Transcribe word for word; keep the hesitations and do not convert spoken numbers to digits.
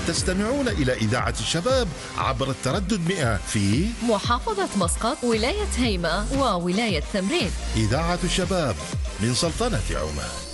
تستمعون إلى إذاعة الشباب عبر التردد مئة في محافظة مسقط، ولاية هيمة، وولاية ثمرين. إذاعة الشباب من سلطنة عمان.